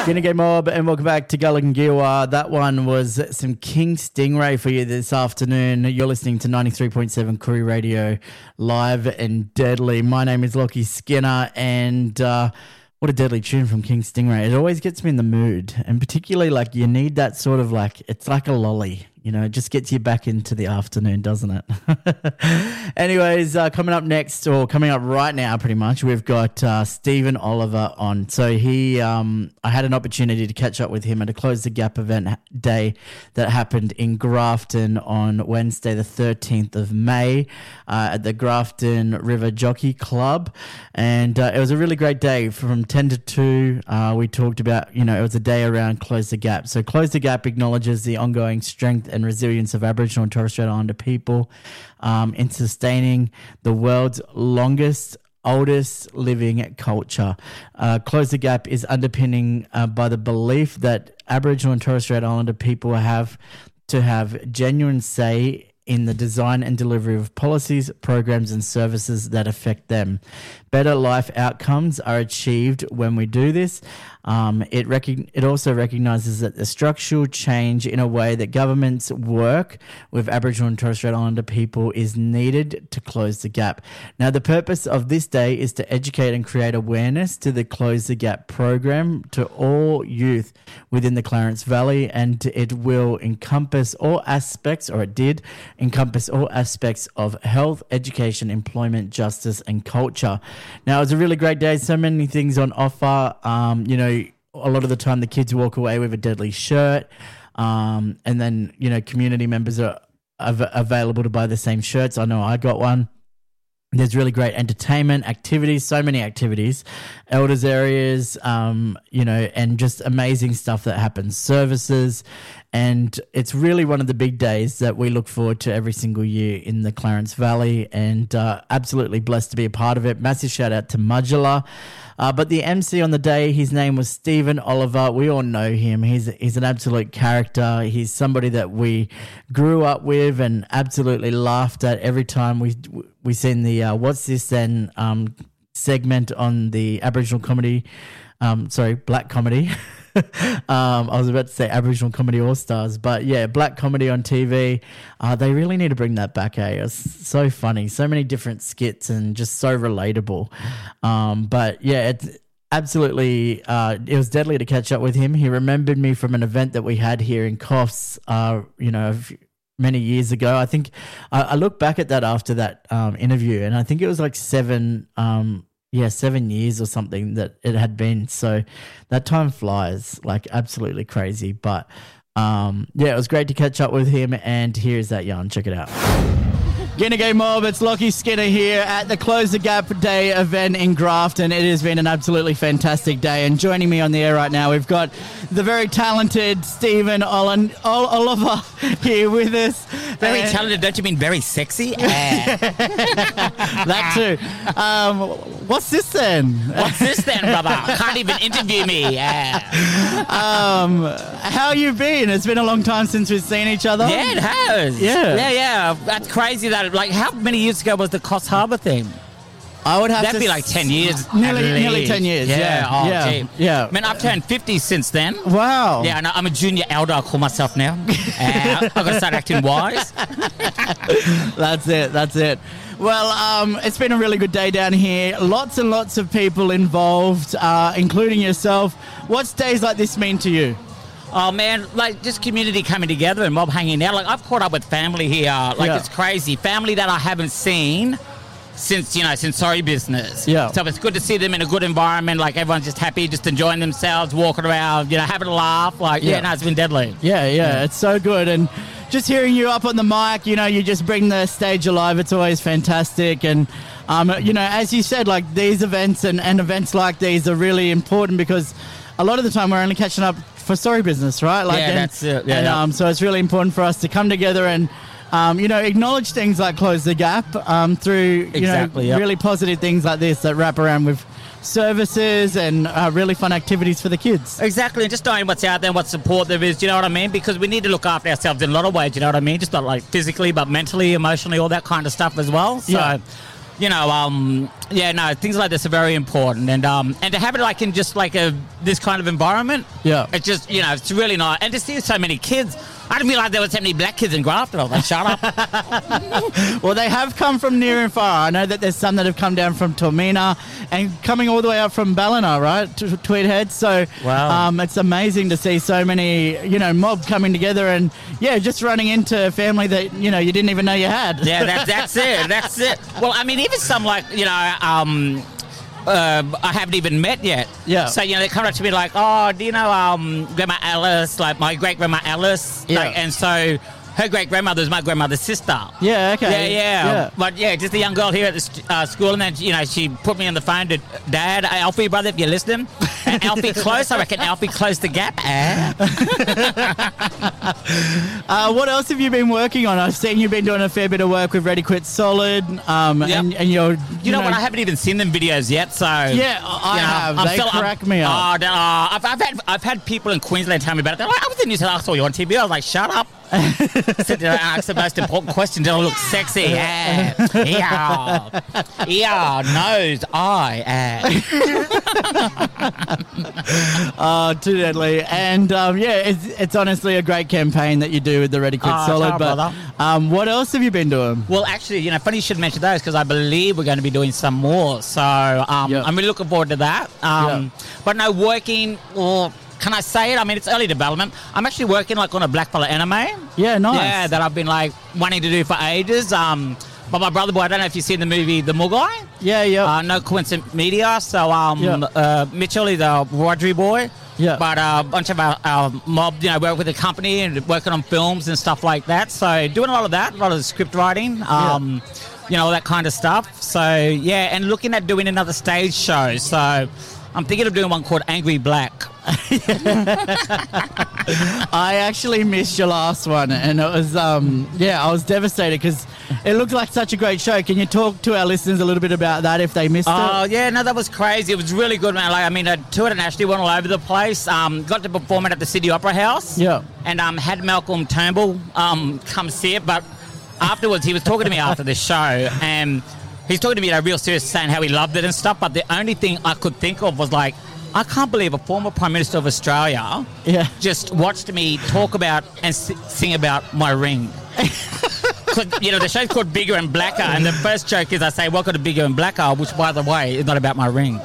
G'day Mob, and welcome back to Gullah Giwa. That one was some King Stingray for you this afternoon. You're listening to 93.7 Koori Radio, live and deadly. My name is Lockie Skinner, and what a deadly tune from King Stingray. It always gets me in the mood, and particularly like you need that sort of like, it's like a lolly. You know, it just gets you back into the afternoon, doesn't it? Anyways, coming up next, or coming up right now pretty much, we've got Stephen Oliver on. So I had an opportunity to catch up with him at a Close the Gap event day that happened in Grafton on Wednesday the 13th of May at the Grafton River Jockey Club. And it was a really great day from 10 to 2. We talked about, it was a day around Close the Gap. So Close the Gap acknowledges the ongoing strength and resilience of Aboriginal and Torres Strait Islander people in sustaining the world's oldest living culture. Close the Gap is underpinning by the belief that Aboriginal and Torres Strait Islander people have to have genuine say in the design and delivery of policies, programs and services that affect them. Better life outcomes are achieved when we do this. It also recognises that the structural change in a way that governments work with Aboriginal and Torres Strait Islander people is needed to close the gap. Now, the purpose of this day is to educate and create awareness to the Close the Gap program to all youth within the Clarence Valley, and it will encompass all aspects, or it did encompass all aspects of health, education, employment, justice and culture. Now, it was a really great day. So many things on offer. A lot of the time the kids walk away with a deadly shirt, and then, community members are available to buy the same shirts. I know I got one. There's really great entertainment, activities, so many activities, elders areas, and just amazing stuff that happens, services. And it's really one of the big days that we look forward to every single year in the Clarence Valley, and absolutely blessed to be a part of it. Massive shout out to Mudgela. But the MC on the day, his name was Stephen Oliver. We all know him. He's an absolute character. He's somebody that we grew up with and absolutely laughed at every time we seen the What's This Then segment on the Aboriginal comedy, black comedy. I was about to say Aboriginal Comedy All-Stars, but yeah, black comedy on TV. They really need to bring that back, eh? It's so funny. So many different skits and just so relatable. But yeah, it's absolutely, it was deadly to catch up with him. He remembered me from an event that we had here in Coffs, many years ago. I think I look back at that after that interview, and I think it was like 7 years or something that it had been. So that time flies, like absolutely crazy. But it was great to catch up with him, and here's that yarn. Check it out. G'day Mob, it's Lockie Skinner here at the Close the Gap Day event in Grafton. It has been an absolutely fantastic day, and joining me on the air right now, we've got the very talented Stephen Oliver here with us. Very talented, don't you mean very sexy? That too. What's this then? What's this then, brother? Can't even interview me. How you been? It's been a long time since we've seen each other. Yeah, it has. Yeah. That's crazy that, how many years ago was the Coffs Harbour thing? I would have That'd to be like 10 years. Nearly 10 years. Yeah. I mean, I've turned 50 since then. Wow. Yeah, and I'm a junior elder, I call myself now. I've got to start acting wise. That's it. Well, it's been a really good day down here. Lots and lots of people involved, including yourself. What's days like this mean to you? Oh, man, just community coming together and mob hanging out. I've caught up with family here. It's crazy. Family that I haven't seen since Sorry Business. Yeah. So it's good to see them in a good environment. Everyone's just happy, just enjoying themselves, walking around, having a laugh. It's been deadly. Yeah, it's so good. And just hearing you up on the mic, you just bring the stage alive. It's always fantastic. And, as you said, these events and events like these are really important because a lot of the time we're only catching up for Sorry Business, right? That's it. Yeah, So it's really important for us to come together and, acknowledge things like Close the Gap through, really positive things like this that wrap around with services and really fun activities for the kids. Exactly, and just knowing what's out there and what support there is, do you know what I mean? Because we need to look after ourselves in a lot of ways, do you know what I mean? Just not physically, but mentally, emotionally, all that kind of stuff as well. So things like this are very important, and to have it like in just like this kind of environment, it's just it's really nice, and to see so many kids. I didn't realize there were so many black kids in Grafton. I was like, shut up. Well, they have come from near and far. I know that there's some that have come down from Tormina and coming all the way up from Ballina, right, to Tweed Head. So wow. It's amazing to see so many, mob coming together and, just running into a family that, you didn't even know you had. Yeah, that's it. That's it. Well, I mean, even some like, I haven't even met yet. Yeah. So, they come up to me like, oh, do you know Grandma Alice, like my great-grandma Alice? Yeah. And so her great-grandmother is my grandmother's sister. Yeah, okay. Yeah. But, just a young girl here at the school, and then, she put me on the phone to Dad, Alfie, brother, if you're listening. And Alfie Close, I reckon Alfie closed the gap. What else have you been working on? I've seen you've been doing a fair bit of work with Ready Quit Solid, and you're... You know what? I haven't even seen them videos yet, so... Yeah, I have. They crack me up. I've had people in Queensland tell me about it. They're like, I was in New South Wales, I saw you on TV. I was like, shut up. Said, ask the most important question. Do I look sexy? Yeah. Nose, eye. Too deadly. And it's honestly a great campaign that you do with the Ready Quit Solid. But what else have you been doing? Well, actually, funny you should mention those because I believe we're going to be doing some more. So I'm really looking forward to that. But no, working or... Can I say it? I mean, it's early development. I'm actually working like on a blackfella anime. Yeah, nice. Yeah, that I've been like wanting to do for ages. But my brother boy, I don't know if you've seen the movie The Mugai. Yeah. No Coincident Media. So Mitchell is a Rodri boy. Yeah. But a bunch of our mob, work with the company and working on films and stuff like that. So doing a lot of that, a lot of script writing. All that kind of stuff. So and looking at doing another stage show. So I'm thinking of doing one called Angry Black. I actually missed your last one, and it was I was devastated because it looked like such a great show. Can you talk to our listeners a little bit about that if they missed it? Oh yeah, no, that was crazy. It was really good, man. I toured internationally, went all over the place. Got to perform it at the Sydney Opera House. Yeah, and had Malcolm Turnbull come see it, but afterwards he was talking to me after the show and he's talking to me real serious, saying how he loved it and stuff. But the only thing I could think of was like, I can't believe a former Prime Minister of Australia just watched me talk about and sing about my ring. The show's called Bigger and Blacker, and the first joke is I say, welcome to Bigger and Blacker, which, by the way, is not about my ring.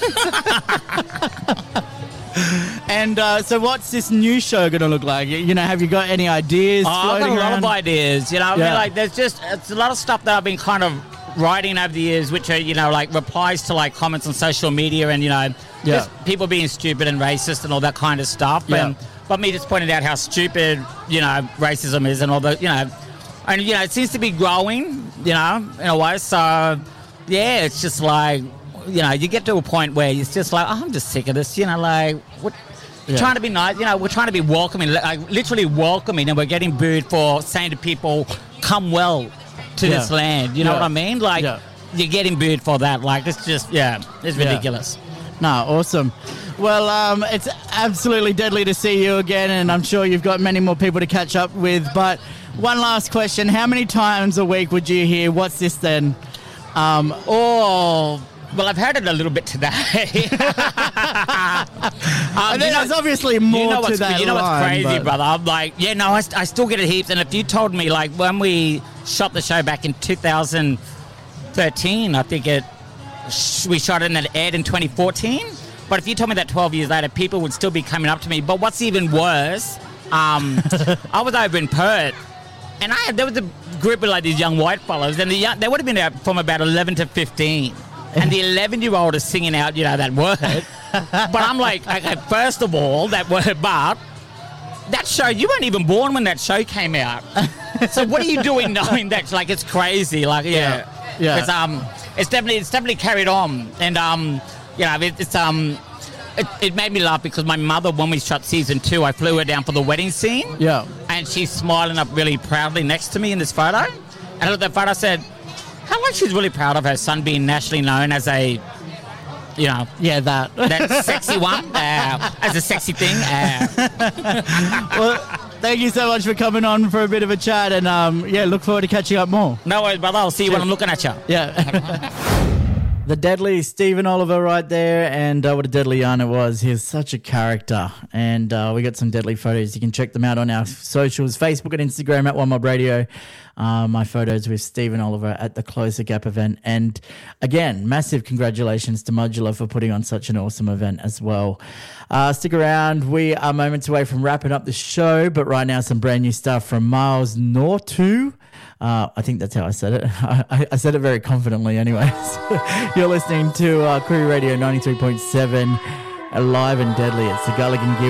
And so what's this new show going to look like? Have you got any ideas I've got a lot of ideas. I mean, like, it's a lot of stuff that I've been kind of writing over the years, which are, like replies to like comments on social media and, just people being stupid and racist and all that kind of stuff. Yeah. But me just pointing out how stupid, racism is and all the, and, it seems to be growing, in a way. So, it's just like, you get to a point where it's just like, I'm just sick of this, like, what? Trying to be nice, we're trying to be welcoming, like literally welcoming, and we're getting booed for saying to people, come well to this land. You know what I mean? Like, you're getting booed for that. Like, it's just, it's ridiculous. No, awesome. Well, it's absolutely deadly to see you again, and I'm sure you've got many more people to catch up with. But one last question. How many times a week would you hear, what's this then? Well, I've heard it a little bit today. There's obviously more to that. You know what's crazy, brother? I'm like, I still get it heaps. And if you told me, like, when we shot the show back in 2013, I think we shot it and it aired in 2014. But if you told me that 12 years later, people would still be coming up to me. But what's even worse, I was over in Perth, and there was a group of like these young white fellows, and they would have been from about 11 to 15. And the 11-year-old is singing out, that word. But I'm like, okay, first of all, that word, but that show, you weren't even born when that show came out. So what are you doing knowing that? Like, it's crazy. Like, it's definitely carried on. And, it made me laugh because my mother, when we shot season 2, I flew her down for the wedding scene. Yeah. And she's smiling up really proudly next to me in this photo. And I looked at that photo, I said, how like she's really proud of her son being nationally known as a you know, Yeah, that. that sexy one as a sexy thing. Well, thank you so much for coming on for a bit of a chat, and look forward to catching up more. No worries, brother. I'll see you when I'm looking at you. Yeah. The deadly Stephen Oliver right there, and what a deadly yarn it was. He's such a character, and we got some deadly photos. You can check them out on our socials, Facebook and Instagram at One Mob Radio. My photos with Stephen Oliver at the Closer Gap event. And again, massive congratulations to Modular for putting on such an awesome event as well. Stick around. We are moments away from wrapping up the show, but right now some brand new stuff from Miles Nortu. I think that's how I said it. I said it very confidently anyways. You're listening to Koori Radio 93.7, live and deadly. It's the Gulligan Gear.